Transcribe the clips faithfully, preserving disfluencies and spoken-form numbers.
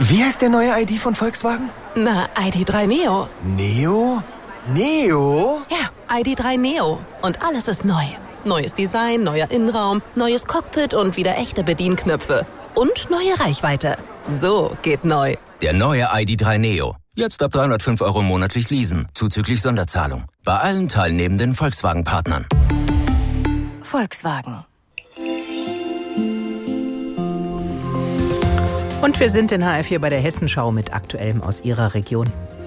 Wie heißt der neue I D von Volkswagen? Na, I D drei Neo. Neo? Neo? Ja, I D drei Neo. Und alles ist neu. Neues Design, neuer Innenraum, neues Cockpit und wieder echte Bedienknöpfe. Und neue Reichweite. So geht neu. Der neue I D drei Neo. Jetzt ab dreihundertfünf Euro monatlich leasen, zuzüglich Sonderzahlung. Bei allen teilnehmenden Volkswagen-Partnern. Volkswagen. Und wir sind in H R vier bei der Hessenschau mit Aktuellem aus Ihrer Region.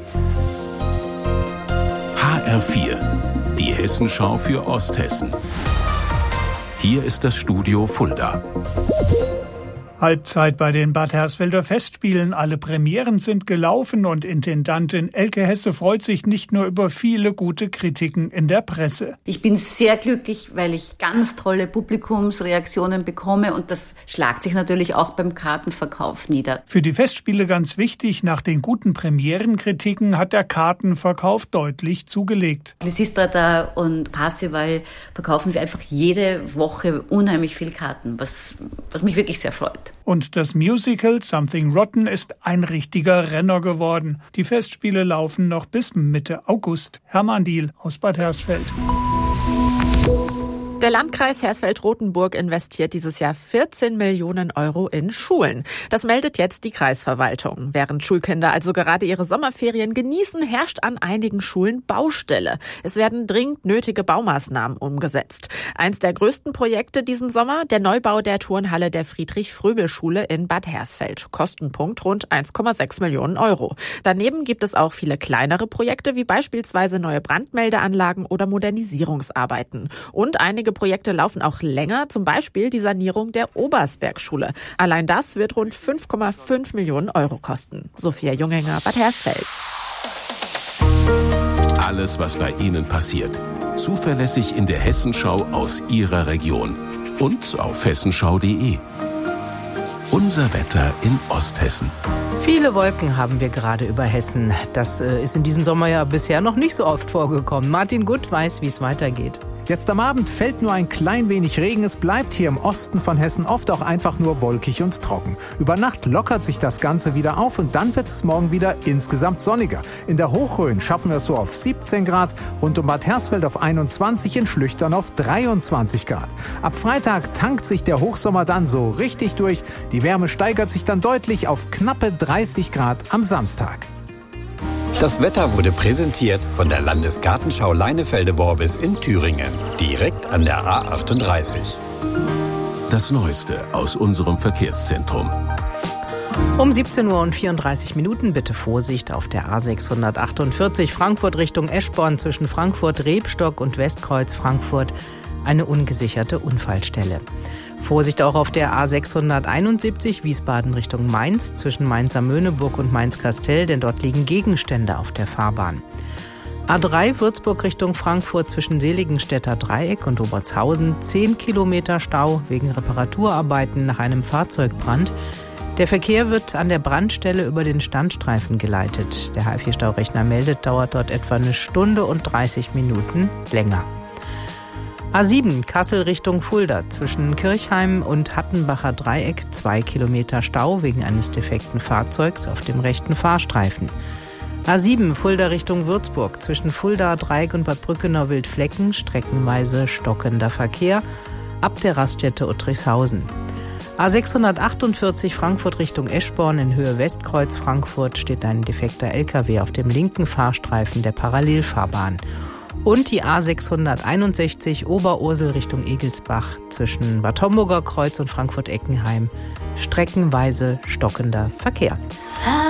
H R vier, die Hessenschau für Osthessen. Hier ist das Studio Fulda. Halbzeit bei den Bad Hersfelder Festspielen. Alle Premieren sind gelaufen und Intendantin Elke Hesse freut sich nicht nur über viele gute Kritiken in der Presse. Ich bin sehr glücklich, weil ich ganz tolle Publikumsreaktionen bekomme und das schlagt sich natürlich auch beim Kartenverkauf nieder. Für die Festspiele ganz wichtig, nach den guten Premierenkritiken hat der Kartenverkauf deutlich zugelegt. Lysistrata und Parsival verkaufen wir einfach jede Woche unheimlich viel Karten, was, was mich wirklich sehr freut. Und das Musical Something Rotten ist ein richtiger Renner geworden. Die Festspiele laufen noch bis Mitte August. Hermann Diehl aus Bad Hersfeld. Der Landkreis Hersfeld-Rotenburg investiert dieses Jahr vierzehn Millionen Euro in Schulen. Das meldet jetzt die Kreisverwaltung. Während Schulkinder also gerade ihre Sommerferien genießen, herrscht an einigen Schulen Baustelle. Es werden dringend nötige Baumaßnahmen umgesetzt. Eins der größten Projekte diesen Sommer, der Neubau der Turnhalle der Friedrich-Fröbel-Schule in Bad Hersfeld. Kostenpunkt rund eins Komma sechs Millionen Euro. Daneben gibt es auch viele kleinere Projekte, wie beispielsweise neue Brandmeldeanlagen oder Modernisierungsarbeiten. Und einige Projekte laufen auch länger, zum Beispiel die Sanierung der Obersbergschule. Allein das wird rund fünf Komma fünf Millionen Euro kosten. Sophia Junghänger, Bad Hersfeld. Alles, was bei Ihnen passiert. Zuverlässig in der Hessenschau aus Ihrer Region. Und auf hessenschau punkt de. Unser Wetter in Osthessen. Viele Wolken haben wir gerade über Hessen. Das ist in diesem Sommer ja bisher noch nicht so oft vorgekommen. Martin Gutt weiß, wie es weitergeht. Jetzt am Abend fällt nur ein klein wenig Regen. Es bleibt hier im Osten von Hessen oft auch einfach nur wolkig und trocken. Über Nacht lockert sich das Ganze wieder auf und dann wird es morgen wieder insgesamt sonniger. In der Hochrhön schaffen wir es so auf siebzehn Grad, rund um Bad Hersfeld auf einundzwanzig, in Schlüchtern auf dreiundzwanzig Grad. Ab Freitag tankt sich der Hochsommer dann so richtig durch. Die Wärme steigert sich dann deutlich auf knappe dreißig Grad am Samstag. Das Wetter wurde präsentiert von der Landesgartenschau Leinefelde-Worbis in Thüringen, direkt an der A achtunddreißig. Das Neueste aus unserem Verkehrszentrum. Um siebzehn Uhr und vierunddreißig Minuten bitte Vorsicht auf der A sechshundertachtundvierzig Frankfurt Richtung Eschborn zwischen Frankfurt-Rebstock und Westkreuz Frankfurt eine ungesicherte Unfallstelle. Vorsicht auch auf der A sechshunderteinundsiebzig Wiesbaden Richtung Mainz zwischen Mainz-Möhneburg und Mainz-Kastel, denn dort liegen Gegenstände auf der Fahrbahn. A drei Würzburg Richtung Frankfurt zwischen Seligenstädter Dreieck und Obertshausen, zehn Kilometer Stau wegen Reparaturarbeiten nach einem Fahrzeugbrand. Der Verkehr wird an der Brandstelle über den Standstreifen geleitet. Der H vier Staurechner meldet, dauert dort etwa eine Stunde und dreißig Minuten länger. A sieben Kassel Richtung Fulda zwischen Kirchheim und Hattenbacher Dreieck, zwei Kilometer Stau wegen eines defekten Fahrzeugs auf dem rechten Fahrstreifen. A sieben Fulda Richtung Würzburg zwischen Fulda Dreieck und Bad Brückenau-Wildflecken, streckenweise stockender Verkehr ab der Raststätte Uttrichshausen. A sechshundertachtundvierzig Frankfurt Richtung Eschborn in Höhe Westkreuz Frankfurt steht ein defekter L K W auf dem linken Fahrstreifen der Parallelfahrbahn. Und die A sechshunderteinundsechzig Oberursel Richtung Egelsbach zwischen Bad Homburger Kreuz und Frankfurt-Eckenheim. Streckenweise stockender Verkehr.